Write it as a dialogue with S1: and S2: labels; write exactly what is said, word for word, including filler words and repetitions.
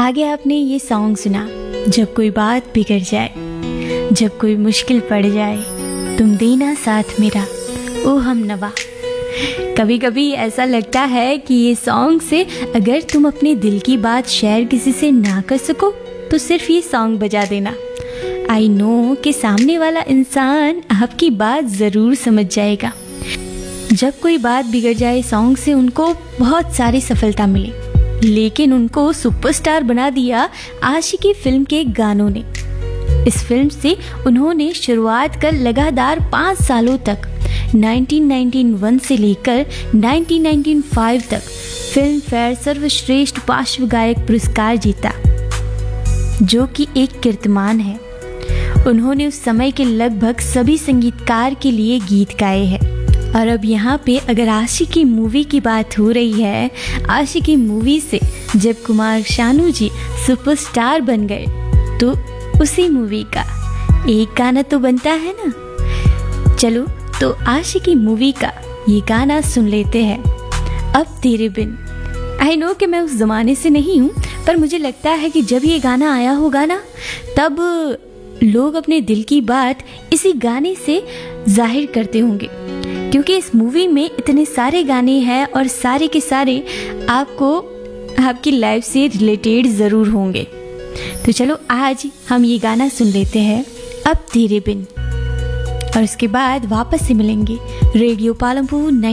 S1: आगे आपने ये सॉन्ग सुना, जब कोई बात बिगड़ जाए, जब कोई मुश्किल पड़ जाए, तुम देना साथ मेरा ओ हम नवा। कभी कभी ऐसा लगता है कि ये सॉन्ग से अगर तुम अपने दिल की बात शेयर किसी से ना कर सको तो सिर्फ ये सॉन्ग बजा देना। आई नो कि सामने वाला इंसान आपकी बात ज़रूर समझ जाएगा। जब कोई बात बिगड़ जाए सॉन्ग से उनको बहुत सारी सफलता मिली, लेकिन उनको सुपरस्टार बना दिया आशिकी फिल्म के गानों ने। इस फिल्म से उन्होंने शुरुआत कर लगातार पाँच सालों तक उन्नीस सौ इक्यानवे से लेकर उन्नीस सौ पचानवे तक फिल्म फेयर सर्वश्रेष्ठ पार्श्व गायक पुरस्कार जीता, जो कि एक कीर्तिमान है। उन्होंने उस समय के लगभग सभी संगीतकार के लिए गीत गाए हैं। और अब यहाँ पे अगर आशिकी मूवी की बात हो रही है, आशिकी मूवी से जब कुमार शानू जी सुपरस्टार बन गए तो उसी मूवी का एक गाना तो बनता है ना। चलो तो आशिकी मूवी का ये गाना सुन लेते हैं, अब तेरे बिन। आई नो कि मैं उस ज़माने से नहीं हूँ, पर मुझे लगता है कि जब ये गाना आया होगा ना, तब लोग अपने दिल की बात इसी गाने से जाहिर करते होंगे, क्योंकि इस मूवी में इतने सारे गाने हैं और सारे के सारे आपको आपकी लाइफ से रिलेटेड ज़रूर होंगे। तो चलो आज हम ये गाना सुन लेते हैं, अब तेरे बिन, और उसके बाद वापस से मिलेंगे रेडियो पालमपुर।